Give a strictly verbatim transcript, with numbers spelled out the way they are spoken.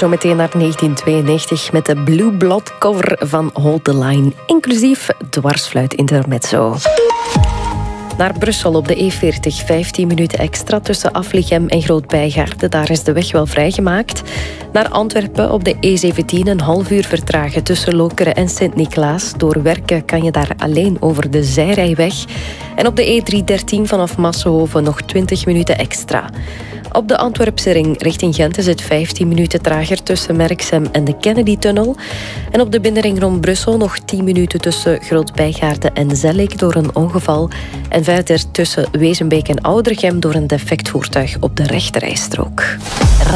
zometeen naar negentien tweeënnegentig met de Blue Blood cover van Hold the Line, inclusief dwarsfluit intermezzo. Naar Brussel op de E veertig, vijftien minuten extra tussen Aflichem en Groot-Bijgaarde. Daar is de weg wel vrijgemaakt. Naar Antwerpen op de E zeventien een half uur vertragen tussen Lokeren en Sint-Niklaas. Door werken kan je daar alleen over de zijrijweg. En op de E driehonderddertien vanaf Massenhoven nog twintig minuten extra. Op de Antwerpse ring richting Gent is het vijftien minuten trager tussen Merksem en de Kennedy-tunnel. En op de binnenring rond Brussel nog tien minuten tussen Groot-Bijgaarde en Zellik door een ongeval. En verder tussen Wezenbeek en Oudergem door een defect voertuig op de rechterrijstrook.